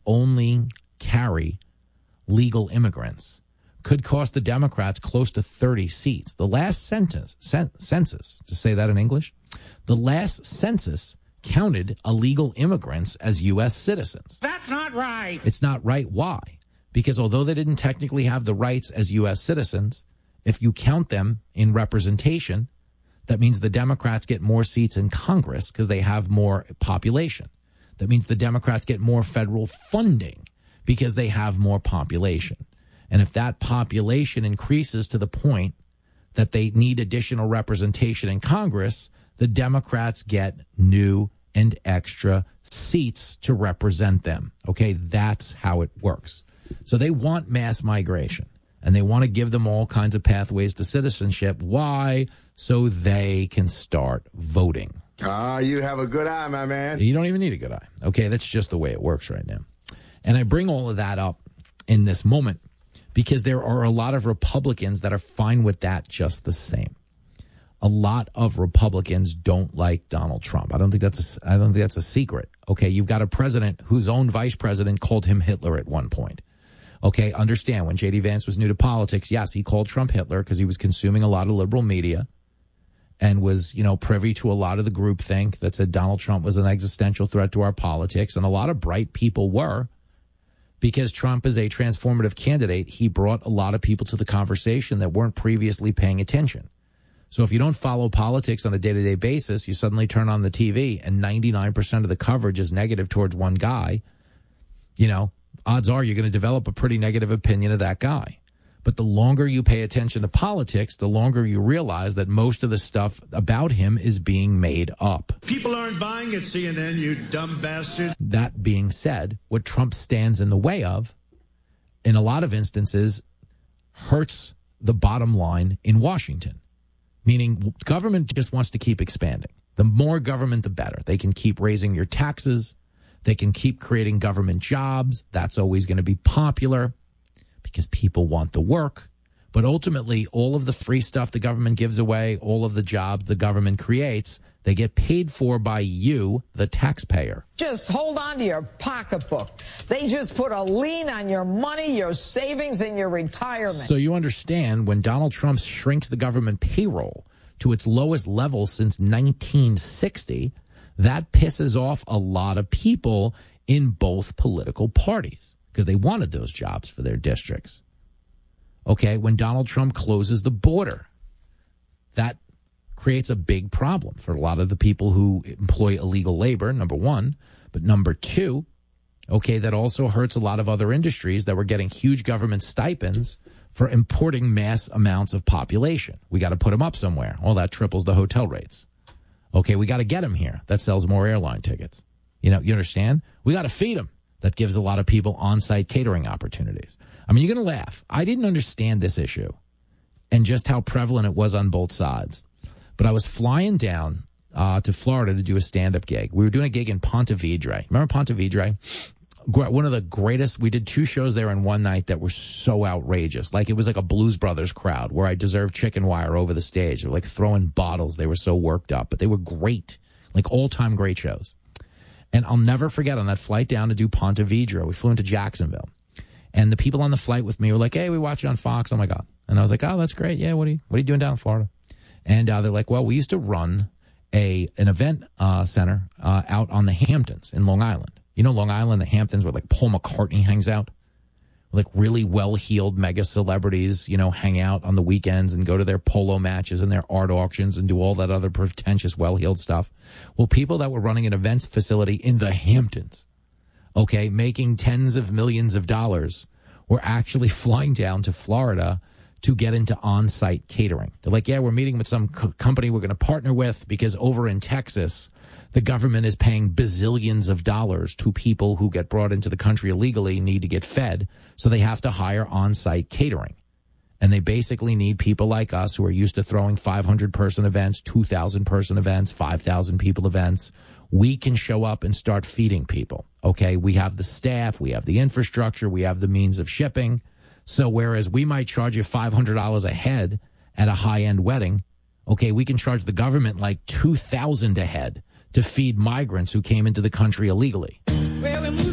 only carry legal immigrants could cost the Democrats close to 30 seats. The last census, to say that in English, the last census counted illegal immigrants as U.S. citizens. That's not right. It's not right. Why? Because although they didn't technically have the rights as U.S. citizens, if you count them in representation, that means the Democrats get more seats in Congress because they have more population. That means the Democrats get more federal funding because they have more population. And if that population increases to the point that they need additional representation in Congress, the Democrats get new and extra seats to represent them. Okay, that's how it works. So they want mass migration, and they want to give them all kinds of pathways to citizenship. Why? So they can start voting. You have a good eye, my man. You don't even need a good eye. Okay, that's just the way it works right now. And I bring all of that up in this moment because there are a lot of Republicans that are fine with that just the same. A lot of Republicans don't like Donald Trump. I don't think that's a secret. Okay, you've got a president whose own vice president called him Hitler at one point. Okay, understand, when J.D. Vance was new to politics, yes, he called Trump Hitler because he was consuming a lot of liberal media and was, privy to a lot of the groupthink that said Donald Trump was an existential threat to our politics. And a lot of bright people were, because Trump is a transformative candidate. He brought a lot of people to the conversation that weren't previously paying attention. So if you don't follow politics on a day-to-day basis, you suddenly turn on the TV and 99% of the coverage is negative towards one guy, odds are you're going to develop a pretty negative opinion of that guy. But the longer you pay attention to politics, the longer you realize that most of the stuff about him is being made up. People aren't buying at CNN, you dumb bastard. That being said, what Trump stands in the way of, in a lot of instances, hurts the bottom line in Washington. Meaning government just wants to keep expanding. The more government, the better. They can keep raising your taxes. They can keep creating government jobs. That's always going to be popular because people want the work. But ultimately, all of the free stuff the government gives away, all of the jobs the government creates, they get paid for by you, the taxpayer. Just hold on to your pocketbook. They just put a lien on your money, your savings, and your retirement. So you understand, when Donald Trump shrinks the government payroll to its lowest level since 1960, that pisses off a lot of people in both political parties because they wanted those jobs for their districts. Okay, when Donald Trump closes the border, that creates a big problem for a lot of the people who employ illegal labor, number one. But number two, okay, that also hurts a lot of other industries that were getting huge government stipends for importing mass amounts of population. We got to put them up somewhere. Well, that triples the hotel rates. Okay, we got to get them here. That sells more airline tickets. You understand? We got to feed them. That gives a lot of people on-site catering opportunities. I mean, you're going to laugh. I didn't understand this issue and just how prevalent it was on both sides. But I was flying down to Florida to do a stand-up gig. We were doing a gig in Ponte Vedra. Remember Ponte Vedra? One of the greatest. We did 2 shows there in one night that were so outrageous. Like, it was like a Blues Brothers crowd where I deserved chicken wire over the stage. They were like throwing bottles. They were so worked up, but they were great, like all-time great shows. And I'll never forget, on that flight down to do Ponte Vedra, we flew into Jacksonville. And the people on the flight with me were like, hey, we watch you on Fox. Oh, my God. And I was like, oh, that's great. Yeah, what are you doing down in Florida? And they're like, well, we used to run an event center out on the Hamptons in Long Island. You know Long Island, the Hamptons, where like Paul McCartney hangs out? Like really well-heeled mega celebrities, hang out on the weekends and go to their polo matches and their art auctions and do all that other pretentious, well-heeled stuff. Well, people that were running an events facility in the Hamptons, okay, making tens of millions of dollars, were actually flying down to Florida to get into on-site catering. They're like, yeah, we're meeting with some company we're going to partner with because over in Texas, the government is paying bazillions of dollars to people who get brought into the country illegally, need to get fed, so they have to hire on-site catering. And they basically need people like us who are used to throwing 500-person events, 2,000-person events, 5,000-people events. We can show up and start feeding people, okay? We have the staff, we have the infrastructure, we have the means of shipping. So whereas we might charge you $500 a head at a high-end wedding, okay, we can charge the government like $2,000 a head to feed migrants who came into the country illegally.